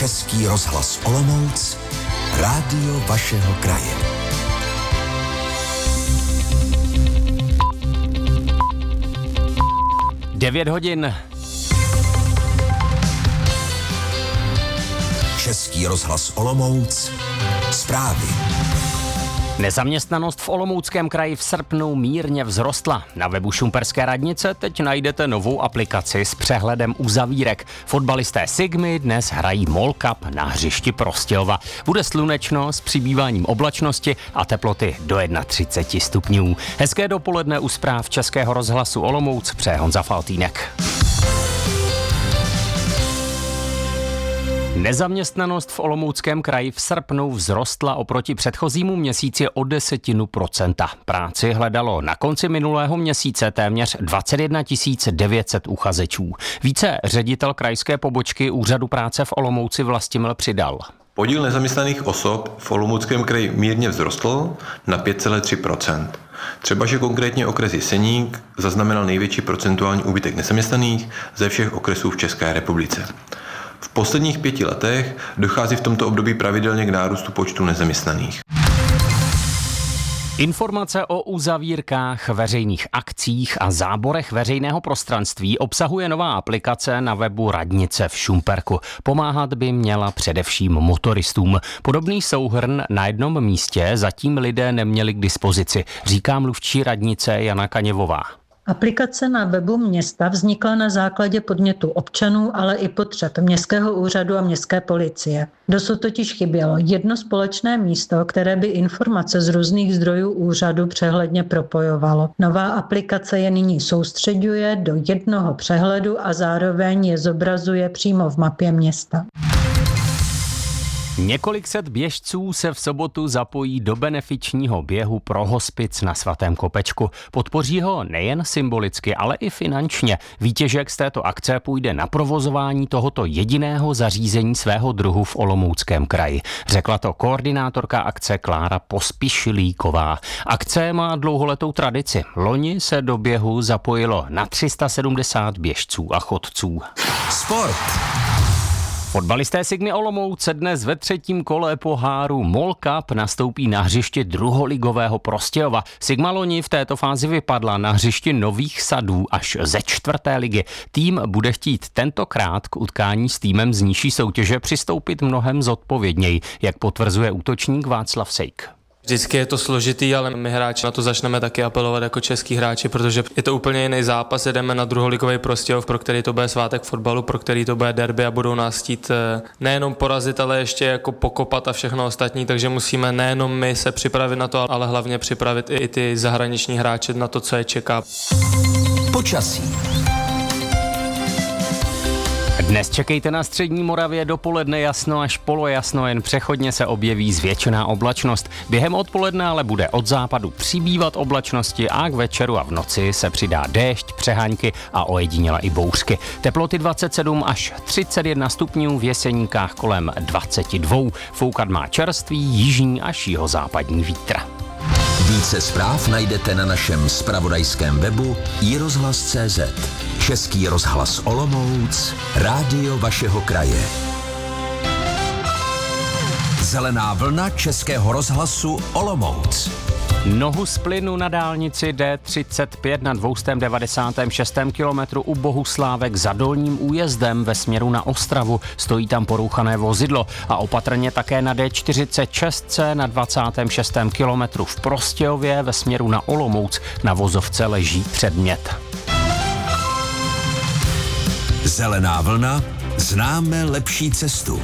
Český rozhlas Olomouc, rádio vašeho kraje. Devět hodin. Český rozhlas Olomouc, zprávy. Nezaměstnanost v Olomouckém kraji v srpnu mírně vzrostla. Na webu šumperské radnice teď najdete novou aplikaci s přehledem uzavírek. Fotbalisté Sigmy dnes hrají Mall Cup na hřišti Prostějova. Bude slunečno s přibýváním oblačnosti a teploty do 31 stupňů. Hezké dopoledne u zpráv Českého rozhlasu Olomouc přeje Honza Faltýnek. Nezaměstnanost v Olomouckém kraji v srpnu vzrostla oproti předchozímu měsíci o 0,1%. Práci hledalo na konci minulého měsíce téměř 21 900 uchazečů. Více ředitel krajské pobočky Úřadu práce v Olomouci Vlastimil Přidal. Podíl nezaměstnaných osob v Olomouckém kraji mírně vzrostl na 5,3%. Třeba, že konkrétně okres Jeseník zaznamenal největší procentuální úbytek nezaměstnaných ze všech okresů v České republice. V posledních 5 letech dochází v tomto období pravidelně k nárůstu počtu nezaměstnaných. Informace o uzavírkách, veřejných akcích a záborech veřejného prostranství obsahuje nová aplikace na webu radnice v Šumperku. Pomáhat by měla především motoristům. Podobný souhrn na jednom místě zatím lidé neměli k dispozici, říká mluvčí radnice Jana Kaněvová. Aplikace na webu města vznikla na základě podnětu občanů, ale i potřeb městského úřadu a městské policie. Dosud totiž chybělo jedno společné místo, které by informace z různých zdrojů úřadu přehledně propojovalo. Nová aplikace je nyní soustřeďuje do jednoho přehledu a zároveň je zobrazuje přímo v mapě města. Několik set běžců se v sobotu zapojí do benefičního běhu pro hospic na Svatém Kopečku. Podpoří ho nejen symbolicky, ale i finančně. Výtěžek z této akce půjde na provozování tohoto jediného zařízení svého druhu v Olomouckém kraji. Řekla to koordinátorka akce Klára Pospišilíková. Akce má dlouholetou tradici. Loni se do běhu zapojilo na 370 běžců a chodců. Sport. Fotbalisté Sigmy Olomouc se dnes ve 3. kole poháru Mall Cup nastoupí na hřiště druholigového Prostějova. Sigma loni v této fázi vypadla na hřišti Nových Sadů až ze 4. ligy. Tým bude chtít tentokrát k utkání s týmem z nižší soutěže přistoupit mnohem zodpovědněji, jak potvrzuje útočník Václav Sejk. Vždycky je to složitý, ale my hráči na to začneme taky apelovat jako český hráči, protože je to úplně jiný zápas, jedeme na druholigový Prostějov, pro který to bude svátek fotbalu, pro který to bude derby a budou nás chtít nejenom porazit, ale ještě jako pokopat a všechno ostatní, takže musíme nejenom my se připravit na to, ale hlavně připravit i ty zahraniční hráče na to, co je čeká. Počasí. Dnes čekejte na střední Moravě dopoledne jasno až polojasno, jen přechodně se objeví zvětšená oblačnost. Během odpoledne ale bude od západu přibývat oblačnosti a k večeru a v noci se přidá déšť, přehánky a ojediněle i bouřky. Teploty 27 až 31 stupňů, v Jeseníkách kolem 22. Foukat má čerstvý jižní až jihozápadní vítr. Více zpráv najdete na našem zpravodajském webu iRozhlas.cz. Český rozhlas Olomouc, rádio vašeho kraje. Zelená vlna Českého rozhlasu Olomouc. Nohu z plynu na dálnici D35 na 296. kilometru u Bohuslávek za Dolním újezdem ve směru na Ostravu. Stojí tam porouchané vozidlo a opatrně také na D46 na 26. kilometru v Prostějově ve směru na Olomouc. Na vozovce leží předmět. Zelená vlna, známe lepší cestu.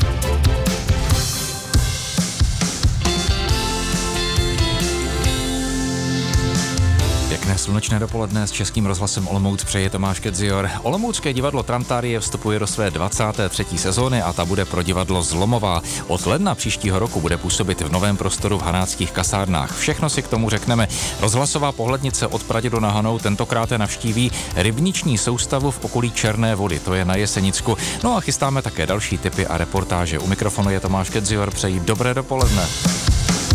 Pěkné slunečné dopoledne s Českým rozhlasem Olomouc přeje Tomáš Kedzior. Olomoucké divadlo Tramtárie vstupuje do své 23. sezóny a ta bude pro divadlo zlomová. Od ledna příštího roku bude působit v novém prostoru v Hanáckých kasárnách. Všechno si k tomu řekneme. Rozhlasová pohlednice od Pradědu na Hanou tentokrát navštíví rybniční soustavu v okolí Černé Vody, to je na Jesenicku. No a chystáme také další tipy a reportáže. U mikrofonu je Tomáš Kedzior, přeji dobré dopoledne.